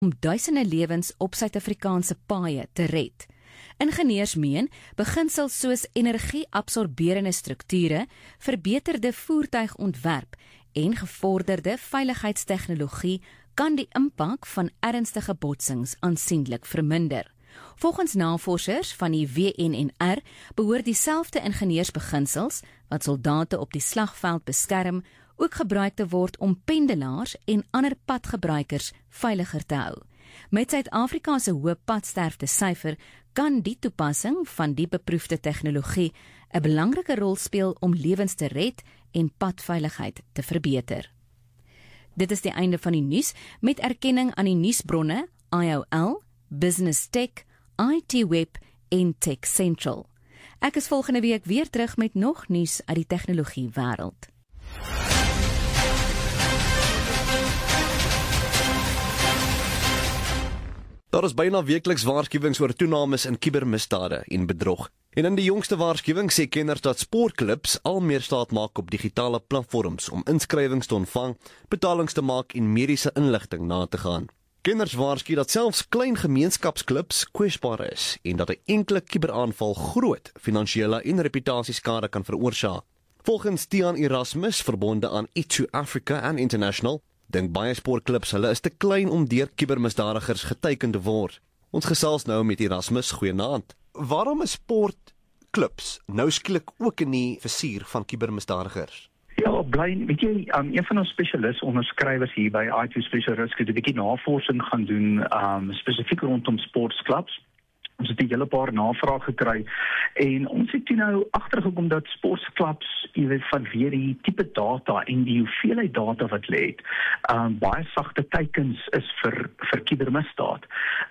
om duisende lewens op Suid-Afrikaanse paaie te red. Ingenieurs meen, beginsels soos energie-absorberende strukture, verbeterde voertuigontwerp en gevorderde veiligheidstegnologie kan die impak van ernstige botsings aansienlik verminder. Volgens navorsers van die WNR behoort dieselfde ingenieursbeginsels wat soldate op die slagveld beskerm, ook gebruik te word om pendelaars en ander padgebruikers veiliger te hou. Met Suid-Afrika se hoë padsterfte syfer kan die toepassing van die beproefde tegnologie 'n belangrike rol speel om lewens te red en padveiligheid te verbeter. Dit is die einde van die nuus met erkenning aan die nuusbronne IOL, Business Tech, IT Web en Tech Central. Ek is volgende week weer terug met nog nuus uit die tegnologie wêreld. Daar is byna weekliks waarskuwings oor toenames in kubermisdade en bedrog. En in die jongste waarskuwing sê kenners dat sportklubs al meer staat maak op digitale platforms om inskrywings te ontvang, betalings te maak en mediese inligting na te gaan. Kenners waarsku dat selfs klein gemeenskapsklubs kwesbaar is en dat 'n enkele kuberaanval groot finansiële en reputasieskade kan veroorsaak. Volgens Tiaan Erasmus, verbonde aan Itu Africa and International, dink baie sportklubs hulle is te klein om deur kubermisdadigers geteiken te word. Ons gesels nou met Erasmus, goeienaand. Waarom is sportklubs nou skielik ook in die vizier van kubermisdadigers? Ja, weet jy, een van ons spesialistonderskrywers hier by IT Special Risk het 'n bietjie navorsing gaan doen, spesifiek rondom sportklubs. Ons het 'n hele paar navrae gekry en ons het toe nou agtergekom dat sportklubs, jy weet, vanweë die tipe data en die hoeveelheid data wat hulle het, baie sagte teikens is vir kubermisdaad.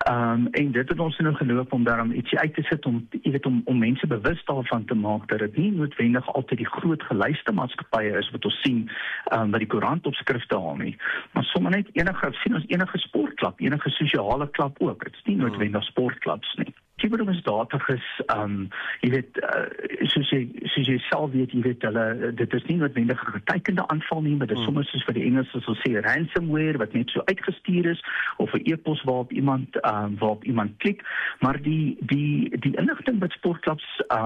En dit het ons nou geloop om daarom ietsie uit te sit om, jy weet, om mense bewus daarvan te maak dat dit nie noodwendig altyd die groot gelyste maatskappye is wat ons sien wat die koerantopskrifte haal nie, maar sommer net enige sportklub, enige sosiale klub ook. Dit is nie noodwendig sportklubs nie. Kubermisdadigers, jy weet, soos jy self weet, jy weet, dit is nie noodwendig 'n geteikende aanval nie, maar dit is soms soos vir die Engels sal sê ransomware wat net so uitgestuur is, of 'n e-pos waarop iemand klik, maar die inligting wat sportklubs,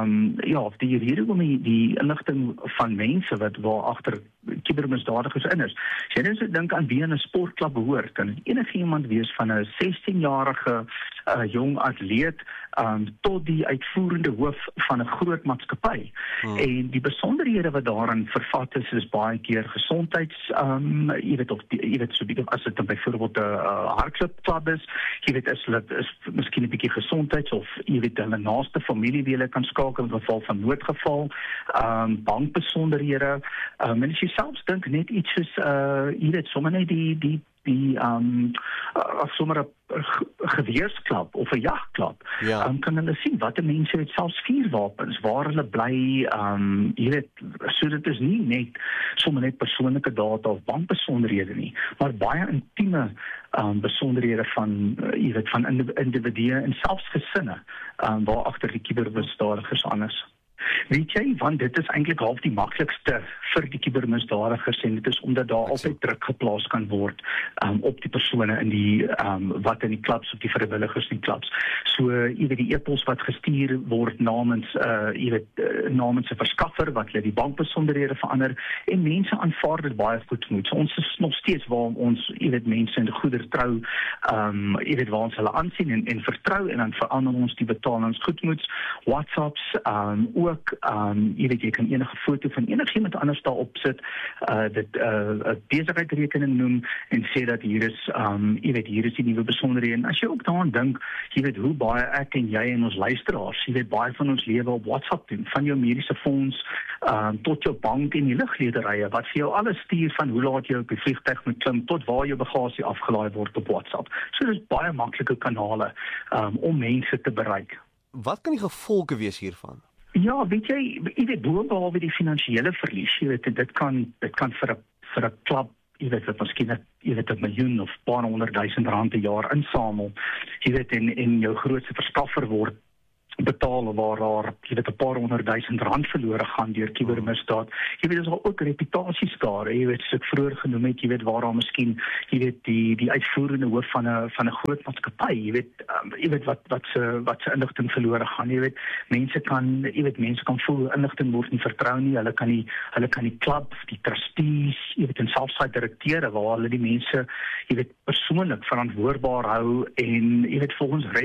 die rede om die inligting van mense waar agter kubermisdadigers in is. As jy nou so dink aan wie in 'n sportklub behoort, kan dit enige iemand wees van 'n 16-jarige jong atleet tot die uitvoerende hoof van 'n groot maatskappy. En die besonderhede wat daarin vervat is baie keer gesondheids, jy weet so bietjie as dit byvoorbeeld 'n hardloopklub is, jy weet is miskien 'n bietjie gesondheids of jy weet hulle naaste familie wie hulle kan skakel in geval van noodgeval, bankbesonderhede, en as jy selfs dink net iets soos jy weet sommer net sommer 'n geweersklub of 'n jagklub, kan hulle sien wat die mense het, selfs vuurwapens, waar hulle bly, jy weet, so dit is nie net sommer net persoonlike data of bankbesonderhede nie, maar baie intieme besonderhede van, jy weet, van individue en selfs gesinne, waar agter die kubermisdadigers aan is. Weet jy, want dit is eintlik half die maklikste vir die kubermisdadigers en dit is omdat daar altyd druk geplaas kan word op die persone in die wat in die klubs of die vrywilligers in die klubs. So jy weet die e-pos wat gestuur word namens namens 'n verskaffer wat hulle die bankbesonderhede verander en mense aanvaar dit baie goedmoed. So ons is nog steeds waar ons jy weet mense in goeder trou, jy weet waar ons hulle aansien en vertrou en dan verander ons die betalings goedmoeds, WhatsApps, ook, jy weet, jy kan enige foto van enigiemand anders daarop sit, dit 'n besigheidsrekening noem en sê dat hier is, jy weet, hier is die nuwe besonderhede. En as jy ook daaraan dink, jy weet hoe baie ek en jy en ons luisteraars, jy weet baie van ons lewe op WhatsApp doen, van jou mediese fonds tot jou bank en die luglederye, wat vir jou alles stuur van hoe laat jy op die vliegtuig moet klim tot waar jou bagasie afgelaai word op WhatsApp. So dis baie maklike kanale om mense te bereik. Wat kan die gevolge wees hiervan? Ja, weet jy weet boonbehalwe die finansiële verlies, jy weet, dit kan vir 'n klub, jy weet wat miskien 'n miljoen of paar 100 000 rand 'n jaar insamel, jy weet, en jou grootste verskaffer word, betaal waar daar, jy weet, 'n paar honderd-duisend rand verlore gaan deur kubermisdaad. Jy weet, is daar ook reputasieskade, jy weet, soos ek vroeër genoem het, jy weet, waar daar miskien, jy weet, die uitvoerende hoof van 'n groot maatskappy, jy weet wat se inligting verlore gaan, jy weet, mense kan voel inligting word nie vertrou nie, hulle kan die klub, die trustees, jy weet, en selfs daai direkteure waar hulle die mense, jy weet, persoonlik verantwoordbaar hou en jy weet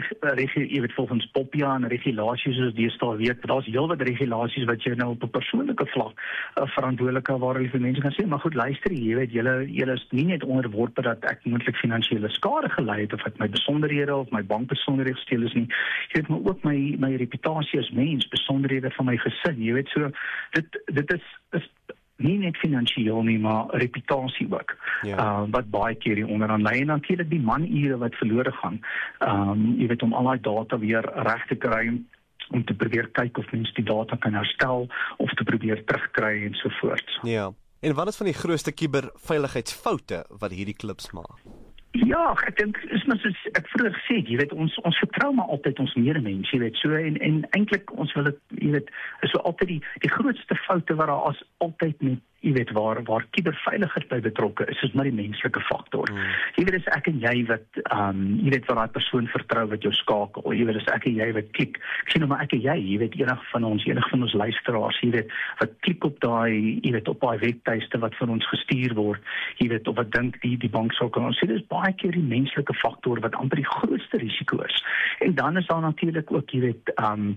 volgens Popia en regulasies soos deesdae weet, daar's heelwat regulasies wat jy nou op 'n persoonlike vlak verantwoordelike waar jy vir mense kan sê, maar goed, luister, jy weet, julle is nie net onderworpe dat ek moontlik finansiële skade gelei het of ek my besonderhede of my bankbesonderhede gesteel is nie. Jy weet, maar ook my reputasie as mens, besonderhede van my gesin, jy weet, so dit is nie net finansiëel nie, maar reputasie ook, wat baie keer hier onderaan lê, en natuurlik die manure wat verlore gaan, jy weet, om al daai data weer reg te kry, om te probeer kyk of mens die data kan herstel, of te probeer terugkry en so voort. Ja, en wat is van die grootste kuberveiligheidsfoute wat hierdie klips maak? Ja, ek dink is maar soos ek vroeër gesê het, jy weet, ons vertrou maar altyd ons medemens, jy weet, so en eintlik ons wil dit, jy weet, is so altyd die grootste foute wat daar as altyd met, jy weet, waar kuberveiligheid by betrokke is maar die menslike faktor. Jy weet, is ek en jy wat, jy weet, wat daai persoon vertrou wat jou skakel, jy weet, is ek en jy wat klik, ek sê nou maar ek en jy weet, enig van ons luisteraars, jy weet, wat klik op daai, jy weet, op daai webtuiste wat vir ons gestuur word, jy weet, of wat dink die bank sou kan, ons sê, dis baie keer die menslike faktor wat amper die grootste risiko is. En dan is daar natuurlik ook, jy weet,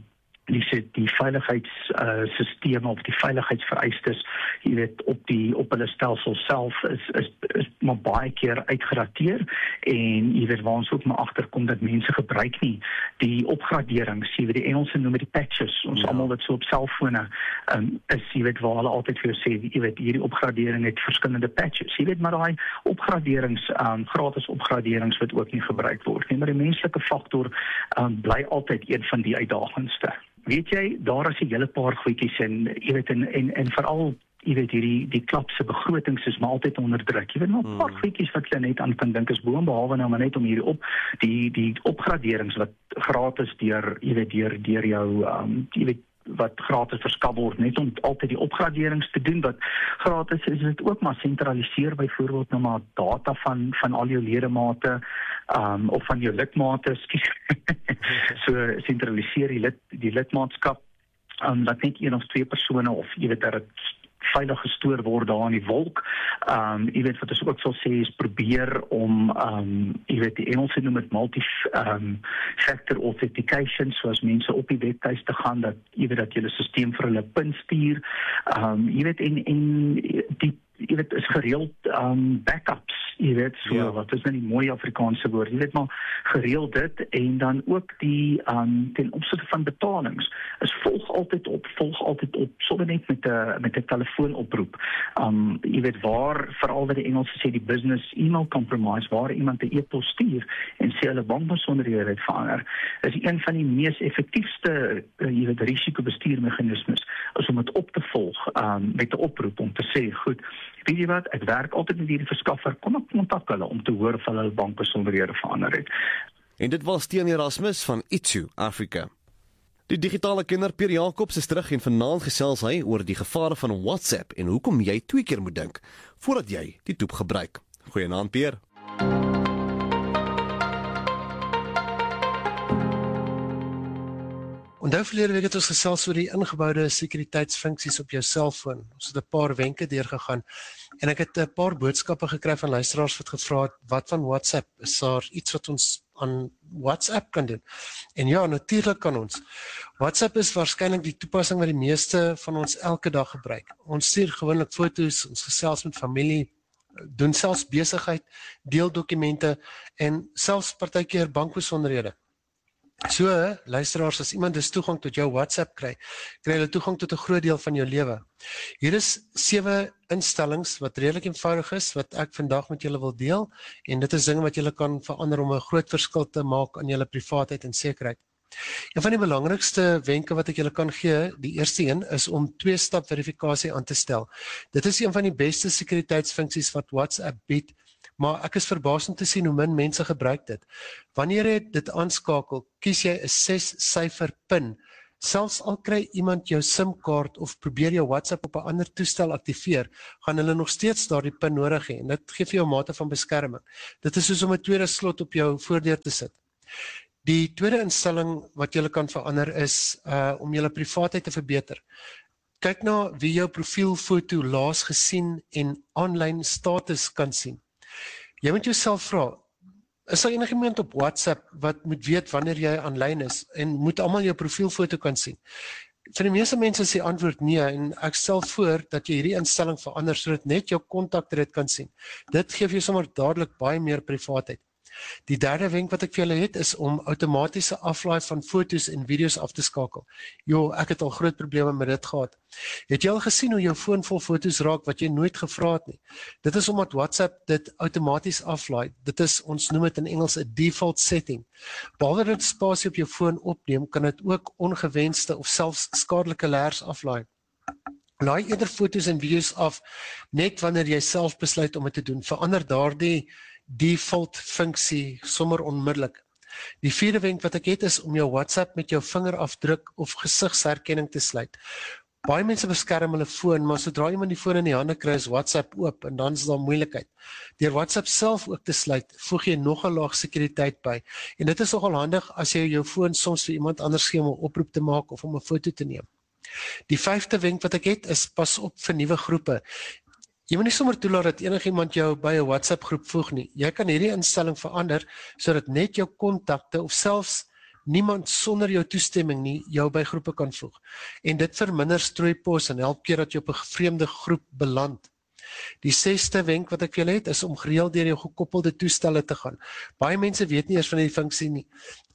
die veiligheidsstelsels of die veiligheidsvereistes, jy weet, op hulle stelsel self is maar baie keer uitgerateer, en jy weet, waar ons ook maar agterkom dat mense gebruik nie die opgraderings, jy weet, die Engelse noem die patches, ons almal wat so op selfone is, jy weet, waar hulle altyd vir jou sê, jy weet, hierdie opgradering het verskillende patches, jy weet, maar daai opgraderings, gratis opgraderings wat ook nie gebruik word nie, maar die menslike faktor bly altyd een van die uitdagendste. Weet jy, daar is 'n hele paar goedjies en jy weet, en veral, jy weet, die klub se begrotings is maar altyd onder druk. Jy weet, maar 'n paar goedjies wat jy net aan kan dink is behalwe nou maar net om hierdie die opgraderings wat gratis deur jou, jy weet, wat gratis verskaf word, net om altyd die opgraderings te doen, wat gratis is dit ook maar sentraliseer, byvoorbeeld nou maar data van al jou ledemate, of van jou lidmate, so sentraliseer die lidmaatskap, dat net 1 of 2 persone, of jy weet, dat dit veilig gestoor word daar in die wolk. Jy weet, wat ons ook sal sê is probeer om, jy weet, die Engelse noem het multi-factor authentication, soos mense op die webtuiste gaan, dat jy weet, dat julle stelsel vir hulle PIN stuur, jy weet, en jy weet, is gereeld backups, jy weet, so, wat is nou die mooie Afrikaanse woord, jy weet, maar gereeld dit, en dan ook die, ten opsigte van betalings, is volg altyd op, sommer net met 'n telefoonoproep, jy weet, waar, veral wat die Engelse sê, die business email compromise, waar iemand 'n e-pos stuur, en sê hulle bankbesonderhede het verander, is een van die mees effektiefste, jy weet, risikobestuurmeganismes, is om dit op te volg, met 'n oproep, om te sê, goed, weet jy wat, ek werk altyd met hierdie verskaffer, kom ek kontak hulle om te hoor of hulle bankbesonderhede verander het. En dit was Stean Erasmus van Itsu Africa. Die digitale kenner Pierre Jacobs is terug en vanaand gesels hy oor die gevare van WhatsApp en hoekom jy 2 keer moet dink voordat jy die toep gebruik. Goeienaand Pierre. Onthou verlede week het ons gesels oor die ingeboude sekuriteitsfunksies op jou selfoon. Ons het 'n paar wenke deurgegaan en ek het 'n paar boodskappe gekry van luisteraars wat gevra het, wat van WhatsApp? Is daar iets wat ons aan WhatsApp kan doen? En ja, natuurlik kan ons. WhatsApp is waarskynlik die toepassing wat die meeste van ons elke dag gebruik. Ons stuur gewoonlik foto's, ons gesels met familie, doen selfs besigheid, deel dokumente en selfs partykeer bankbesonderhede. So, luisteraars, as iemand dus toegang tot jou WhatsApp kry hulle toegang tot 'n groot deel van jou lewe. Hier is 7 instellings wat redelik eenvoudig is, wat ek vandag met julle wil deel, en dit is dinge wat julle kan verander om 'n groot verskil te maak aan julle privaatheid en sekerheid. Een van die belangrikste wenke wat ek julle kan gee, die eerste een, is om 2-stap verifikasie aan te stel. Dit is een van die beste sekuriteitsfunksies wat WhatsApp bied, maar ek is verbaas om te sien hoe min mense gebruik dit. Wanneer jy dit aanskakel, kies jy 'n 6-syfer PIN. Selfs al kry iemand jou SIM-kaart of probeer jou WhatsApp op 'n ander toestel aktiveer, gaan hulle nog steeds daardie PIN nodig hê en dit gee vir jou 'n mate van beskerming. Dit is soos om 'n tweede slot op jou voordeur te sit. Die tweede instelling wat jy kan verander is om jou privaatheid te verbeter. Kyk na wie jou profielfoto laas gesien en aanlyn status kan sien. Jy moet jouself vra, is daar enigiemand op WhatsApp wat moet weet wanneer jy aanlyn is en moet almal jou profielfoto kan sien? Vir die meeste mense is die antwoord nee en ek stel voor dat jy hierdie instelling verander sodat net jou kontakte dit kan sien. Dit gee vir jou sommer dadelik baie meer privaatheid. Die derde wenk wat ek vir julle het is om outomatiese aflaai van foto's en video's af te skakel. Ek het al groot probleme met dit gehad. Het jy al gesien hoe jou foon vol foto's raak wat jy nooit gevra het nie? Dit is omdat WhatsApp dit outomaties aflaai. Dit is, ons noem dit in Engels 'n default setting. Behalwe dat dit spasie op jou foon opneem, kan dit ook ongewenste of selfs skadelike leers aflaai. Laai eerder foto's en video's af net wanneer jy self besluit om dit te doen. Verander daardie default funksie sommer onmiddellik. Die vierde wenk wat ek het is om jou WhatsApp met jou vingerafdruk of gesigsherkenning te sluit. Baie mense beskerm hulle foon, maar sodra iemand die foon in die hande kry, is WhatsApp oop en dan is daar moeilikheid. Deur WhatsApp self ook te sluit, voeg jy nog 'n laag sekuriteit by. En dit is nogal handig as jy jou foon soms vir iemand anders gee om 'n oproep te maak of om 'n foto te neem. Die vyfde wenk wat ek het is pas op vir nuwe groepe. Jy moet nie sommer toelaat dat enigiemand jou by 'n WhatsApp groep voeg nie. Jy kan hierdie instelling verander sodat net jou kontakte of selfs niemand sonder jou toestemming nie jou by groepe kan voeg. En dit verminder strooipos en help keer dat jy op 'n vreemde groep beland. Die 6ste wenk wat ek vir julle het is om gereeld deur jou gekoppelde toestelle te gaan. Baie mense weet nie eers van die funksie nie.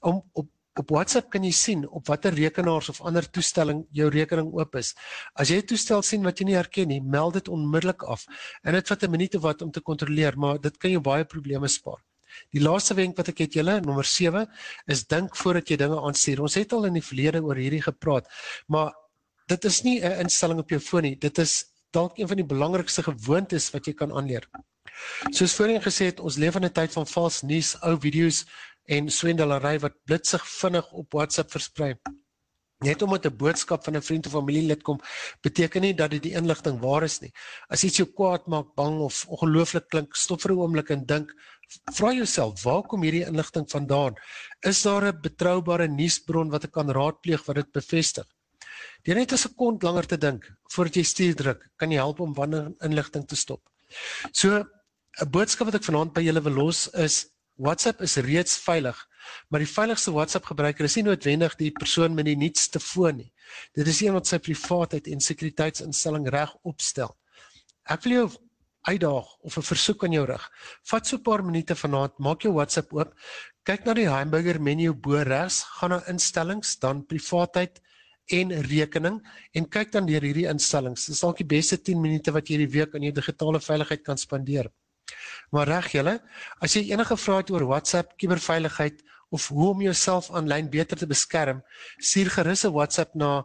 Op WhatsApp kan jy sien op watter rekenaars of ander toestelling jou rekening oop is. As jy 'n toestel sien wat jy nie herken nie, meld dit onmiddellik af. En dit vat 'n minuut of wat om te kontroleer, maar dit kan jou baie probleme spaar. Die laaste wenk wat ek het julle, nommer 7, is dink voordat jy dinge aanstuur. Ons het al in die verlede oor hierdie gepraat, maar dit is nie 'n instelling op jou foon nie. Dit is dalk een van die belangrikste gewoontes wat jy kan aanleer. Soos voorheen gesê het, ons leef in 'n tyd van vals nuus, ou video's en swendelery wat blitsig vinnig op WhatsApp versprei. Net omdat 'n boodskap van 'n vriend of familielid kom, beteken nie dat dit die inligting waar is nie. As iets jou kwaad maak, bang of ongelooflik klink, stop vir 'n oomblik en dink, vra jouself, waar kom hierdie inligting vandaan? Is daar 'n betroubare nuusbron wat ek kan raadpleeg wat dit bevestig? Deur net 'n sekond langer te dink voordat jy stuur druk, kan jy help om wandelinligting te stop. So, 'n boodskap wat ek vanaand by julle wil los is, WhatsApp is reeds veilig, maar die veiligste WhatsApp gebruiker is nie noodwendig die persoon met die nuutste foon nie. Dit is een wat sy privaatheid en sekuriteitsinstelling reg opstel. Ek wil jou uitdaag of 'n versoek aan jou rig. Vat so 'n paar minute vanaand, maak jou WhatsApp oop, kyk na die hamburger menu bo regs, gaan na instellings, dan privaatheid en rekening en kyk dan deur hierdie instellings. Dis dalk die beste 10 minute wat jy hierdie week aan jou digitale veiligheid kan spandeer. Maar reg julle, as jy enige vrae het oor WhatsApp, kuberveiligheid of hoe om jouself aanlyn beter te beskerm, stuur gerus 'n WhatsApp na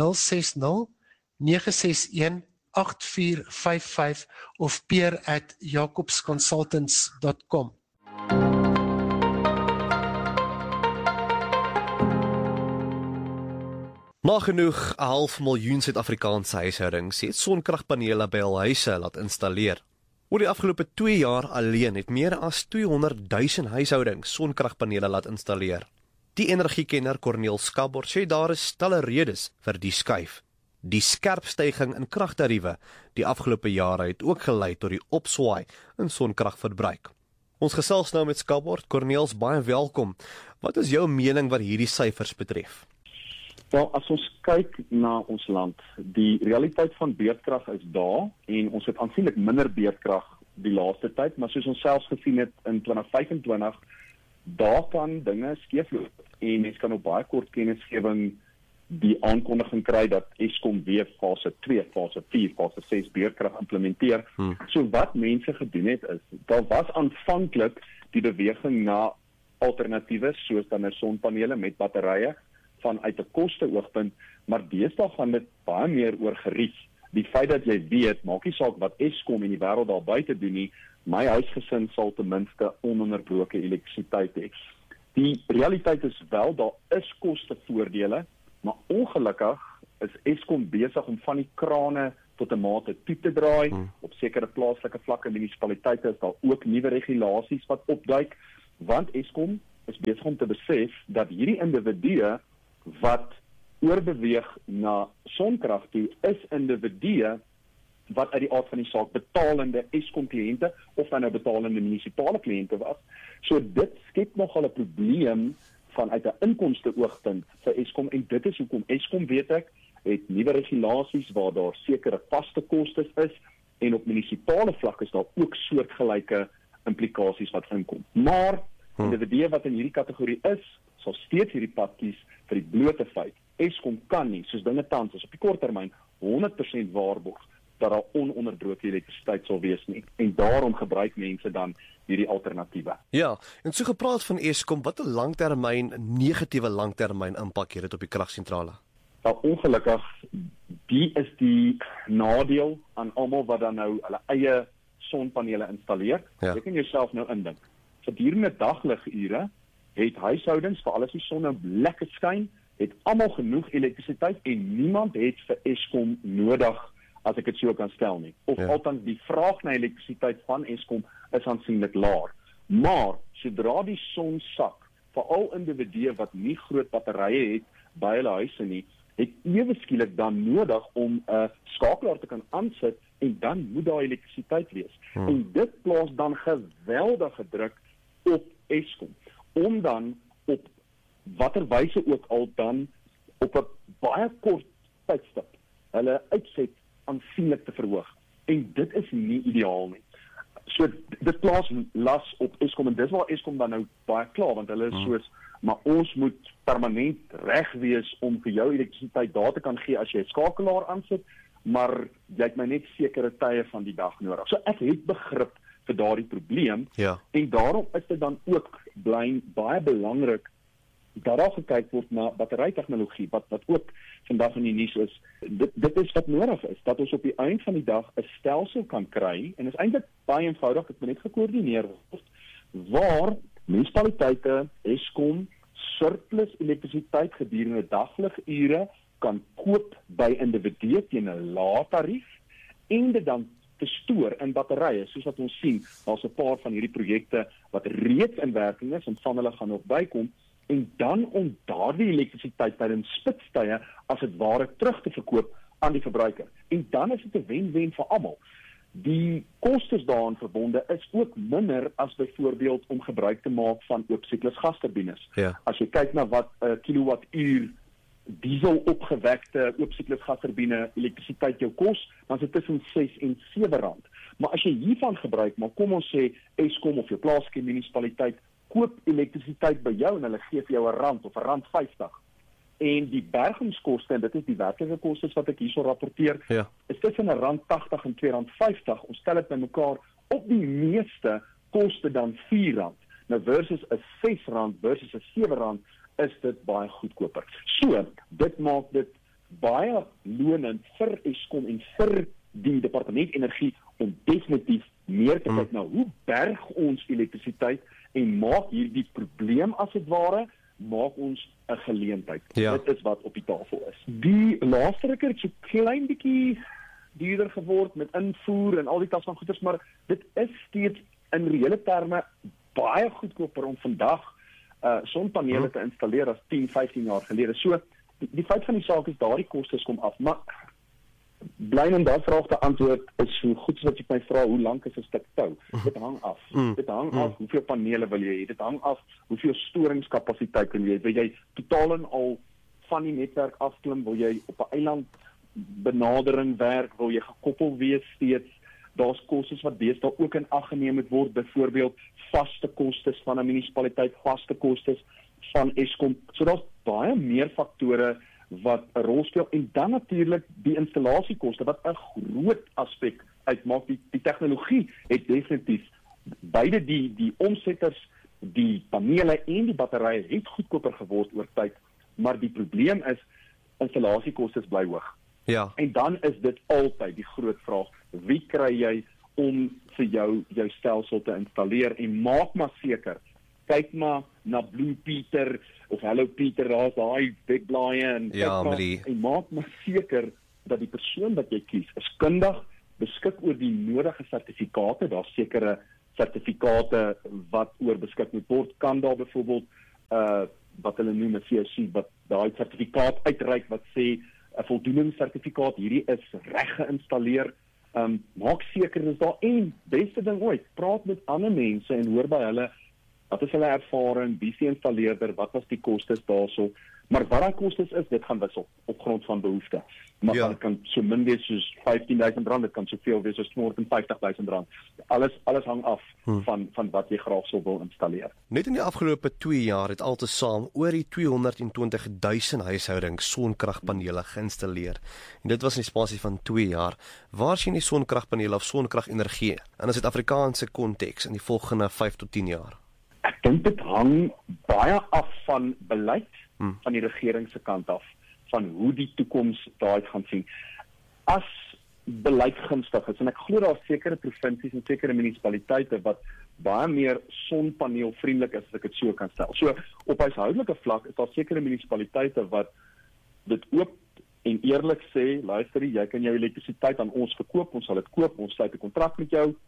060 961 8455 of peer@jacobsconsultants.com. Nagenoeg 'n half miljoen Suid-Afrikaanse huishoudings het sonkragpanele by hul huise laat installeer. Oor die afgelope 2 jaar alleen het meer as 200 000 huishoudings sonkragpanele laat installeer. Die energiekenner Corneel Skabor sê daar is talle redes vir die skuif. Die skerp stygings in kragtariewe die afgelope jare het ook gelei tot die opswaai in sonkragverbruik. Ons gesels nou met Skabor. Corneels, baie welkom. Wat is jou mening wat hierdie syfers betref? Wel, as ons kyk na ons land, die realiteit van beurtkrag is daar en ons het aansienlik minder beurtkrag die laaste tyd, maar soos ons selfs gesien het in 2025, daar kan dinge skeefloop en mens kan op baie kort kennisgewing die aankondiging kry dat Eskom weer fase 2, fase 4, fase 6 beurtkrag implementeer. So wat mense gedoen het is, daar was aanvanklik die beweging na alternatiewe soos dan sonpanele met batterye vanuit 'n koste oogpunt, maar deesdae gaan dit baie meer oor gerief. die feit dat jy weet, maak nie saak wat Eskom en die wêreld daar buite doen nie, my huisgesin sal ten minste ononderbroke elektrisiteit hê. Die realiteit is wel, daar is kostevoordele, maar ongelukkig is Eskom besig om van die krane tot 'n mate toe te draai. Op sekere plaaslike vlakke, munisipaliteite, is daar ook nuwe regulasies wat opduik, want Eskom is besig om te besef dat hierdie individue wat oorbeweeg na sonkrag toe, is individue wat uit die aard van die saak betalende Eskom-kliënte of dan nou betalende munisipale kliënte was. So dit skep nogal 'n probleem vanuit 'n inkomste oogpunt vir Eskom, en dit is hoekom Eskom, weet ek, het nuwe regulasies waar daar sekere vaste kostes is, en op munisipale vlak is daar ook soortgelyke implikasies wat inkom. Maar individue wat in hierdie kategorie is, sal steeds hierdie pad kies vir die blote feit. Eskom kan nie, soos dinge tans is, op die kort termyn 100% waarborg dat daar ononderbroke elektrisiteit sal wees nie. En daarom gebruik mense dan hierdie alternatiewe. Ja, en so gepraat van Eskom, wat 'n langtermyn, negatiewe langtermyn impak het dit op die kragsentrale? Nou, ongelukkig, die is die nadeel aan almal wat dan nou hulle eie sonpanele installeer. Ja. Jy kan jouself nou indink. Gedurende dagligure het huishoudens, vir alles die son nou lekker skyn, het almal genoeg elektrisiteit en niemand het vir Eskom nodig, as ek dit so kan stel nie. Of althans die vraag na elektrisiteit van Eskom is aansienlik laer. Maar sodra die son sak, veral individue wat nie groot batterye het by hulle huise nie, het ewe skielik dan nodig om 'n skakelaar te kan aansit, en dan moet daar elektrisiteit wees. En dit plaas dan geweldige druk op Eskom, om dan op watter wyse ook al dan op 'n baie kort tydstip hulle uitset aansienlik te verhoog. En dit is nie ideaal nie. So dit plaas las op Eskom, en dis waar Eskom dan nou baie klaar, want hulle is soos, maar ons moet permanent reg wees om vir jou elektrisiteit daar te kan gee as jy 'n skakelaar aansit, maar jy het my net sekere tye van die dag nodig. So ek het begrip vir daardie probleem, en daarom is dit dan ook baie belangrik dat daar gekyk word na batterytegnologie, wat ook vandag in die nuus is. Dit is wat nodig is, dat ons op die eind van die dag 'n stelsel kan kry, en is eintlik baie eenvoudig, dit moet net gekoördineer word, waar munisipaliteite, Eskom, surplus elektrisiteit gedurende dagligure kan koop by individue teen 'n lae tarief, en dit dan te stoor in batterye, soos wat ons sien, daar's 'n paar van hierdie projekte wat reeds in werking is, en van hulle gaan nog bykom, en dan om daardie elektrisiteit tydens spitstye as dit ware terug te verkoop aan die verbruiker. En dan is dit 'n wen-wen vir almal. Die kostes daaraan verbonde is ook minder as byvoorbeeld om gebruik te maak van oop siklus gasturbines. As jy kyk na wat 'n kilowattuur diesel opgewekte oop siklus gasturbine elektrisiteit jou kos, dan is dit tussen 6 en 7 rand. Maar as jy hiervan gebruik maak, kom ons sê Eskom of jou plaaslike munisipaliteit koop elektrisiteit by jou en hulle gee vir jou R1 of R1.50. En die bergingskoste, en dit is die werklike kostes wat ek hierso rapporteer, is tussen R1.80 en R2.50. Ons stel dit bymekaar, op die meeste koste dan R4. Nou versus 'n R6 versus 'n R7 is dit baie goedkoper. So, dit maak dit baie lonend vir Eskom en vir die Departement Energie om definitief meer te kyk na hoe berg ons elektrisiteit en maak hierdie probleem as dit ware, maak ons 'n geleentheid. Dit is wat op die tafel is. Die laaste ruk het so klein bietjie duurder geword met invoer en al die tas van goederes, maar dit is steeds in reële terme baie goedkoper om vandag sonpanele te installeer as 10, 15 jaar gelede. So die feit van die saak is daardie kostes kom af, maar bly om daardie vraag te antwoord is so goed as wat jy my vra, hoe lank is 'n stuk tou? Dit hang af. Dit hang af hoeveel panele wil jy hê. Dit hang af hoeveel storingskapasiteit wil jy hê. Wil jy totaal en al van die netwerk afklim? Wil jy op 'n eiland benadering werk? Wil jy gekoppel wees steeds? Daar's kostes wat deesdae ook in ag geneem moet word, byvoorbeeld vaste kostes van 'n munisipaliteit, vaste kostes van Eskom. So daar's baie meer faktore wat 'n rol speel, en dan natuurlik die installasiekoste wat 'n groot aspek uitmaak. Die tegnologie het definitief beide die omsetters, die panele en die batterye het goedkoper geword oor tyd, maar die probleem is installasiekoste bly hoog. Ja. En dan is dit altyd die groot vraag, wie kry jy om vir jou stelsel te installeer en maak maar seker, kyk maar na Blue Peter of Hello Peter, daar's daai webblaaie en Ja, en maak maar seker dat die persoon wat jy kies is kundig, beskik oor die nodige sertifikate, daar's sekere sertifikate wat oor beskik moet word, kan daar byvoorbeeld wat hulle noem 'n CSC, wat daai sertifikaat uitreik wat sê 'n voldoeningssertifikaat, hierdie is reg geïnstalleer. Maak seker dis daar en beste ding ooit, praat met ander mense en hoor by hulle wat is hulle ervaring, wie is die installeerder, wat was die kostes daarso, maar wat daai kostes is, dit gaan wissel op grond van behoefte. Maar dit kan so min wees soos R15,000, dit kan soveel wees as R250,000. Alles hang af van wat jy graag sou wil installeer. Net in die afgelope 2 jaar het altesaam oor die 220,000 huishoudings sonkragpanele geïnstalleer. En dit was in die spasie van 2 jaar. Waar sien die sonkragpanele of sonkragenergie in 'n Suid-Afrikaanse konteks in die volgende 5 tot 10 jaar? Ek dink dit hang baie af van beleid van die regering se kant af, van hoe die toekoms daaruit gaan sien. As beleid gunstig is, en ek glo daar sekere provinsies en sekere munisipaliteite wat baie meer sonpaneelvriendelik is, as ek dit so kan stel. So op huishoudelike vlak is daar sekere munisipaliteite wat dit oop en eerlik sê, luister jy kan jou elektrisiteit aan ons verkoop, ons sal dit koop, ons sluit 'n kontrak met jou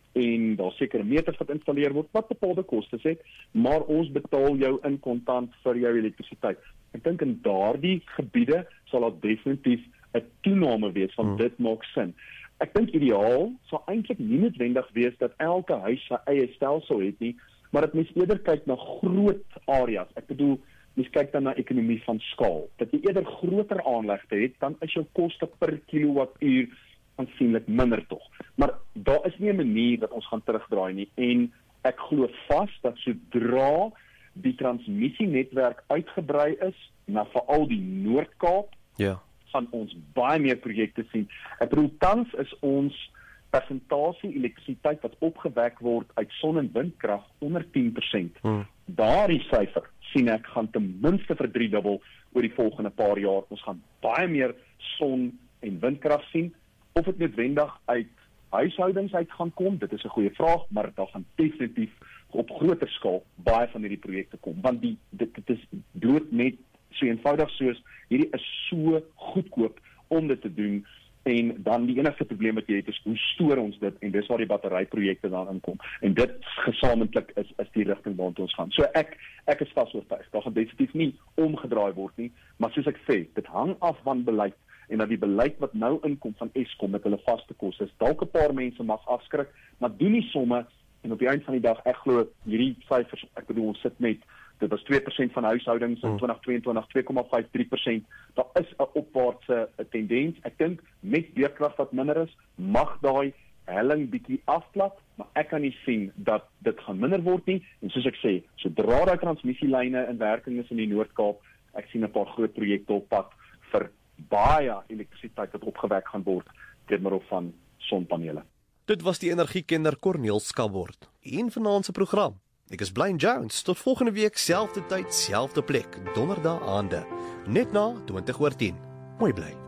en daar sekere meters wat installeer word wat bepaalde kostes het, maar ons betaal jou in kontant vir jou elektrisiteit. Ek dink in daardie gebiede sal daar definitief 'n toename wees van dit maak sin. Ek dink ideaal sal eintlik nie noodwendig wees dat elke huis sy eie stelsel het nie, maar dat mens eerder kyk na groot areas. Ek bedoel, mens kyk dan na ekonomie van skaal. Dat jy eerder groter aanlegte het, dan is jou koste per kilowattuur aansienlik minder tog. Maar daar is nie 'n manier dat ons gaan terugdraai nie en ek glo vas dat sodra die transmissienetwerk uitgebrei is na veral die Noord-Kaap, gaan ons baie meer projekte sien. Ek bedoel, tans is ons persentasie elektrisiteit wat opgewek word uit son- en windkrag onder 10%. Daardie syfer sien ek gaan ten minste verdriedubbel oor die volgende paar jaar. Ons gaan baie meer son- en windkrag sien. Of dit noodwendig uit huishoudings uit gaan kom, dit is 'n goeie vraag, maar daar gaan definitief op groter skaal baie van hierdie projekte kom, want dit is bloot net so eenvoudig soos hierdie is so goedkoop om dit te doen en dan die enigste probleem wat jy het is hoe stoor ons dit en dis waar die batteryprojekte dan inkom en dit gesamentlik is die rigting waartoe ons gaan. So ek is vas oortuig, daar gaan definitief nie omgedraai word nie, maar soos ek sê, dit hang af van beleid en dat die beleid wat nou inkom van Eskom met hulle vaste kostes, dalk 'n paar mense mag afskrik, maar doen die somme en op die eind van die dag, ek glo hierdie syfers, ek bedoel ons sit met, dit was 2% van huishoudings in 2022, 2,53%, daar is 'n opwaartse tendens, ek dink met beerkrag wat minder is, mag daai helling bietjie afplat, maar ek kan nie sien dat dit gaan minder word nie, en soos ek sê, sodra daai transmissielyne in werking is in die Noord-Kaap, ek sien 'n paar groot projekte op pad vir baie elektrisiteit wat opgewek gaan word deur middel van sonpanele. Dit was die energiekenner Corneel Skabord. En vanaand se program. Ek is Blaine Jones. Tot volgende week, selfde tyd, selfde plek, donderdag aande. Net na 20:10. Mooi bly.